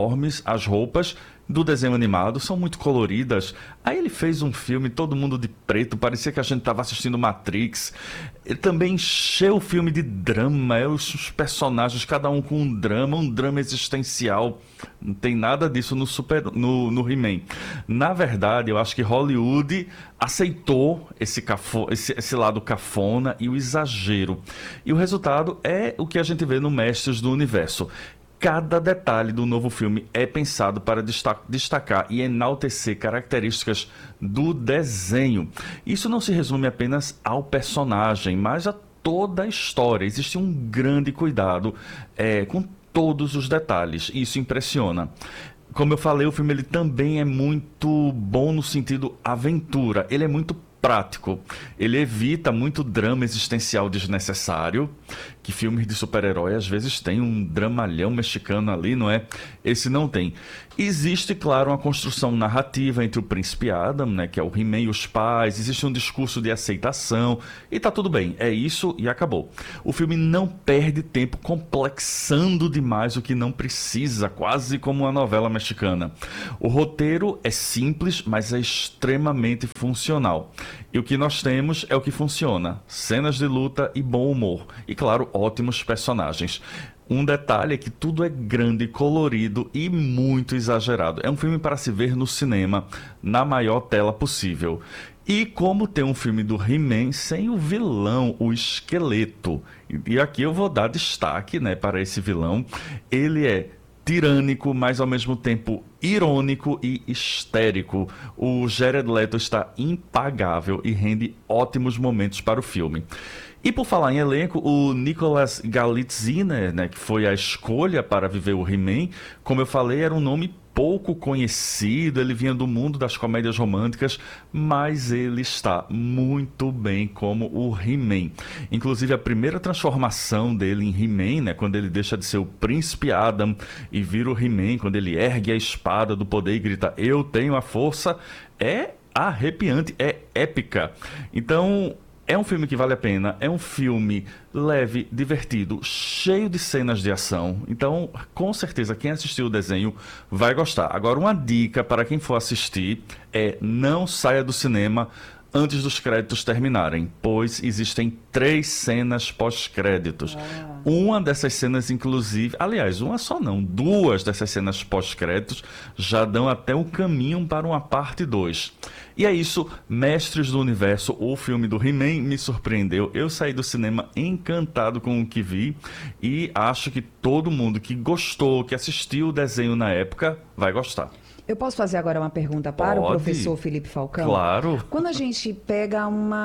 uniformes, as roupas do desenho animado são muito coloridas. Aí ele fez um filme, todo mundo de preto, parecia que a gente estava assistindo Matrix. Ele também encheu o filme de drama, os personagens, cada um com um drama existencial. Não tem nada disso no He-Man. Na verdade, eu acho que Hollywood aceitou esse lado cafona e o exagero. E o resultado é o que a gente vê no Mestres do Universo. Cada detalhe do novo filme é pensado para destacar e enaltecer características do desenho. Isso não se resume apenas ao personagem, mas a toda a história. Existe um grande cuidado com todos os detalhes. Isso impressiona. Como eu falei, o filme ele também é muito bom no sentido aventura. Ele é muito prático. Ele evita muito drama existencial desnecessário, que filmes de super-herói às vezes tem um dramalhão mexicano ali, não é? Esse não tem. Existe, claro, uma construção narrativa entre o príncipe Adam, né, que é o He-Man e os pais, existe um discurso de aceitação, e tá tudo bem, é isso e acabou. O filme não perde tempo complexando demais o que não precisa, quase como uma novela mexicana. O roteiro é simples, mas é extremamente funcional. E o que nós temos é o que funciona: cenas de luta e bom humor. E, claro, ótimos personagens. Um detalhe é que tudo é grande, colorido e muito exagerado. É um filme para se ver no cinema, na maior tela possível. E como tem um filme do He-Man sem o vilão, o Esqueleto. E aqui eu vou dar destaque, né, para esse vilão. Ele é tirânico, mas ao mesmo tempo irônico e histérico. O Jared Leto está impagável e rende ótimos momentos para o filme. E por falar em elenco, o Nicholas Galitziner, né, que foi a escolha para viver o He-Man, como eu falei, era um nome pouco conhecido, ele vinha do mundo das comédias românticas, mas ele está muito bem como o He-Man. Inclusive, a primeira transformação dele em He-Man, né, quando ele deixa de ser o príncipe Adam e vira o He-Man, quando ele ergue a espada do poder e grita, "Eu tenho a força", é arrepiante, é épica. Então, é um filme que vale a pena, é um filme leve, divertido, cheio de cenas de ação. Então, com certeza, quem assistiu o desenho vai gostar. Agora, uma dica para quem for assistir é: não saia do cinema antes dos créditos terminarem, pois existem 3 cenas pós-créditos. Uma dessas cenas, inclusive, aliás, uma só não, 2 dessas cenas pós-créditos já dão até o caminho para uma parte 2. E é isso, Mestres do Universo, o filme do He-Man, me surpreendeu. Eu saí do cinema encantado com o que vi e acho que todo mundo que gostou, que assistiu o desenho na época, vai gostar. Eu posso fazer agora uma pergunta para o Pode. professor Felipe Falcão? Claro. Quando a gente pega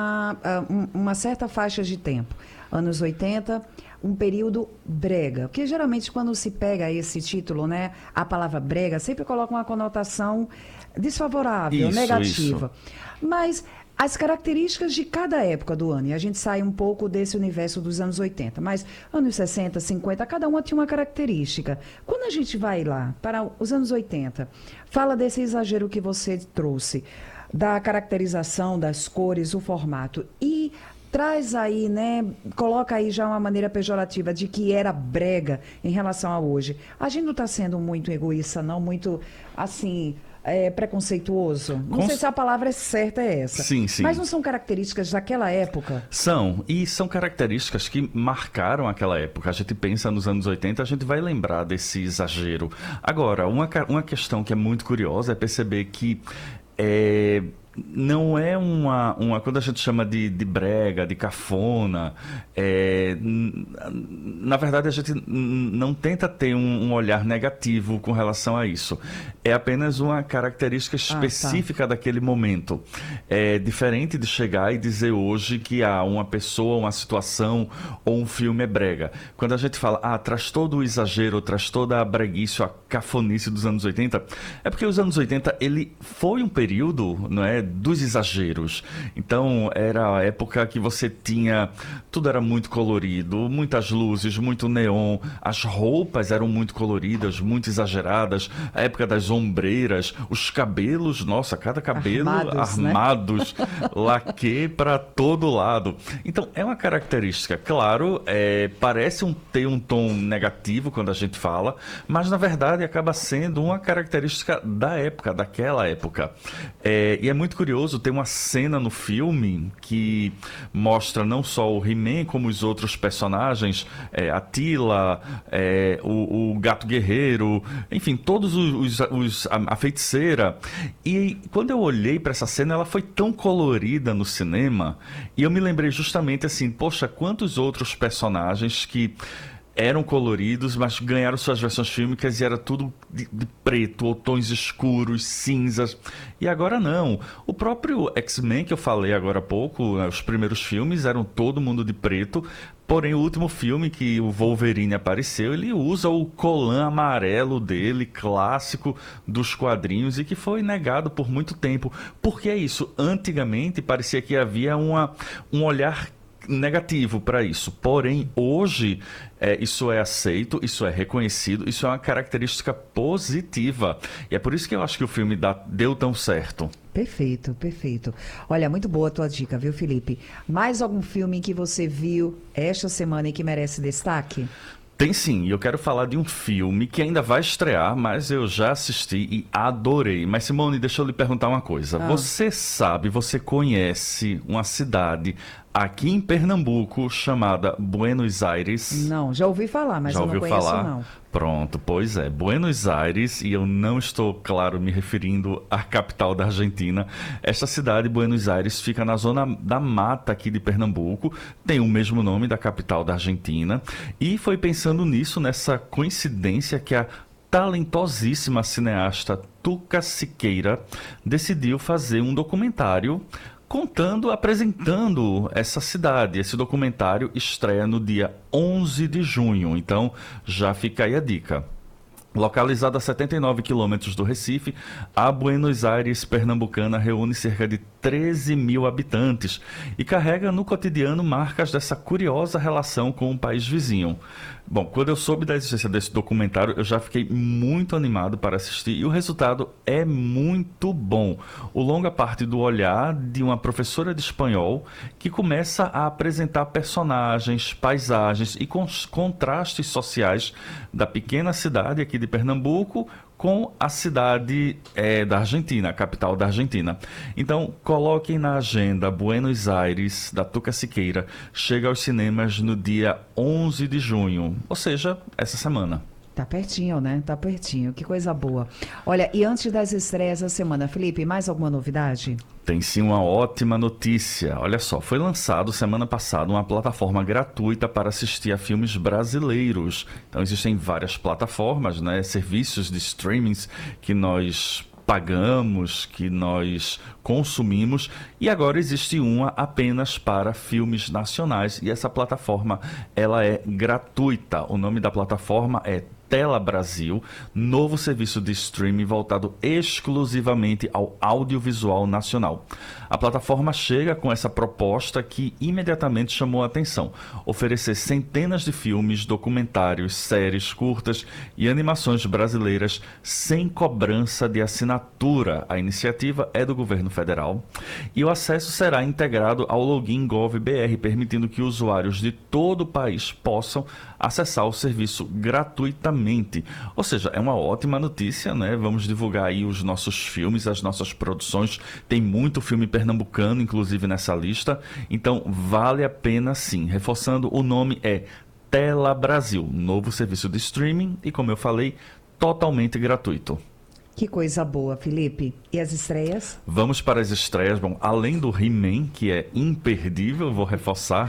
uma certa faixa de tempo, anos 80, um período brega, porque geralmente quando se pega esse título, né, a palavra brega sempre coloca uma conotação desfavorável, negativa. Mas as características de cada época do ano, e a gente sai um pouco desse universo dos anos 80, mas anos 60, 50, cada uma tinha uma característica. Quando a gente vai lá para os anos 80, fala desse exagero que você trouxe, da caracterização das cores, o formato, e traz aí, né, coloca aí já uma maneira pejorativa de que era brega em relação a hoje. A gente não está sendo muito egoísta, não, muito, assim, preconceituoso? Não sei se a palavra certa é essa. Sim, sim. Mas não são características daquela época? São, e são características que marcaram aquela época. A gente pensa nos anos 80, a gente vai lembrar desse exagero. Agora, uma questão que é muito curiosa é perceber que não é quando a gente chama de brega, de cafona, na verdade a gente não tenta ter um olhar negativo com relação a isso. É apenas uma característica específica daquele momento. É diferente de chegar e dizer hoje que uma pessoa, uma situação ou um filme é brega. Quando a gente fala, traz todo o exagero, traz toda a breguice, a cafonice dos anos 80, é porque os anos 80, ele foi um período, não é, dos exageros. Então, era a época que você tinha... Tudo era muito colorido, muitas luzes, muito neon. As roupas eram muito coloridas, muito exageradas. A época das ombreiras, os cabelos, nossa, cada cabelo armados, né? Laque para todo lado. Então, é uma característica, claro, parece ter um tom negativo quando a gente fala, mas na verdade acaba sendo uma característica da época, daquela época. E é muito curioso, tem uma cena no filme que mostra não só o He-Man, como os outros personagens, Attila, o Gato Guerreiro, enfim, todos a feiticeira. E quando eu olhei para essa cena, ela foi tão colorida no cinema, e eu me lembrei justamente assim, poxa, quantos outros personagens que eram coloridos, mas ganharam suas versões fílmicas e era tudo de preto, ou tons escuros, cinzas. E agora não. O próprio X-Men, que eu falei agora há pouco, os primeiros filmes eram todo mundo de preto, porém o último filme que o Wolverine apareceu, ele usa o colã amarelo dele, clássico dos quadrinhos, e que foi negado por muito tempo. Porque é isso, antigamente parecia que havia um olhar negativo para isso, porém hoje isso é aceito, isso é reconhecido, isso é uma característica positiva, e é por isso que eu acho que o filme deu tão certo. Perfeito, perfeito. Olha, muito boa a tua dica, viu, Felipe? Mais algum filme que você viu esta semana e que merece destaque? Tem sim, e eu quero falar de um filme que ainda vai estrear, mas eu já assisti e adorei. Mas Simone, deixa eu lhe perguntar uma coisa. Você conhece uma cidade aqui em Pernambuco chamada Buenos Aires? Não, já ouvi falar, mas eu não conheço não. Pronto, pois é, Buenos Aires, e eu não estou, claro, me referindo à capital da Argentina. Esta cidade, Buenos Aires, fica na zona da mata aqui de Pernambuco, tem o mesmo nome da capital da Argentina, e foi pensando nisso, nessa coincidência, que a talentosíssima cineasta Tuca Siqueira decidiu fazer um documentário apresentando essa cidade. Esse documentário estreia no dia 11 de junho, então já fica aí a dica. Localizada a 79 quilômetros do Recife, a Buenos Aires pernambucana reúne cerca de 13 mil habitantes e carrega no cotidiano marcas dessa curiosa relação com o país vizinho. Bom, quando eu soube da existência desse documentário, eu já fiquei muito animado para assistir e o resultado é muito bom. O longa parte do olhar de uma professora de espanhol que começa a apresentar personagens, paisagens e contrastes sociais da pequena cidade aqui de Pernambuco com a cidade da Argentina, a capital da Argentina. Então, coloquem na agenda Buenos Aires, da Tuca Siqueira, chega aos cinemas no dia 11 de junho, ou seja, essa semana. Tá pertinho, né? Tá pertinho. Que coisa boa. Olha, e antes das estreias da semana, Felipe, mais alguma novidade? Tem sim uma ótima notícia. Olha só, foi lançado semana passada uma plataforma gratuita para assistir a filmes brasileiros. Então existem várias plataformas, né, serviços de streamings que nós pagamos, que nós consumimos, e agora existe uma apenas para filmes nacionais, e essa plataforma ela é gratuita. O nome da plataforma é Tela Brasil, novo serviço de streaming voltado exclusivamente ao audiovisual nacional. A plataforma chega com essa proposta que imediatamente chamou a atenção: oferecer centenas de filmes, documentários, séries curtas e animações brasileiras sem cobrança de assinatura. A iniciativa é do governo federal e o acesso será integrado ao login GovBR, permitindo que usuários de todo o país possam acessar o serviço gratuitamente. Ou seja, é uma ótima notícia, né? Vamos divulgar aí os nossos filmes, as nossas produções. Tem muito filme pernambucano, inclusive, nessa lista. Então, vale a pena sim. Reforçando, o nome é Tela Brasil, novo serviço de streaming e, como eu falei, totalmente gratuito. Que coisa boa, Felipe. E as estreias? Vamos para as estreias. Bom, além do He-Man, que é imperdível, vou reforçar,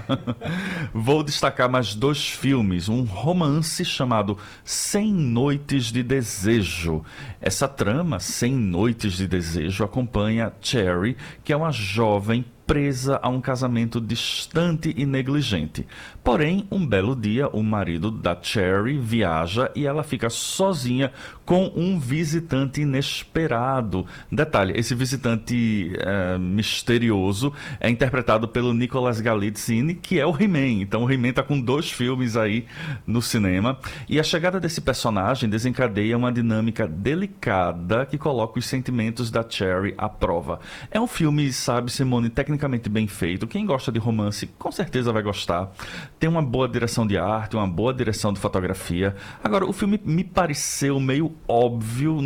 vou destacar mais dois filmes. Um romance chamado 100 Noites de Desejo. Essa trama, 100 Noites de Desejo, acompanha Cherry, que é uma jovem presa a um casamento distante e negligente. Porém, um belo dia, o marido da Cherry viaja e ela fica sozinha com um visitante inesperado. Detalhe, esse visitante misterioso é interpretado pelo Nicolas Galitzine, que é o He-Man. Então o He-Man está com 2 filmes aí no cinema. E a chegada desse personagem desencadeia uma dinâmica delicada que coloca os sentimentos da Cherry à prova. É um filme, sabe, Simone, tecnicamente bem feito. Quem gosta de romance com certeza vai gostar. Tem uma boa direção de arte, uma boa direção de fotografia. Agora, o filme me pareceu meio óbvio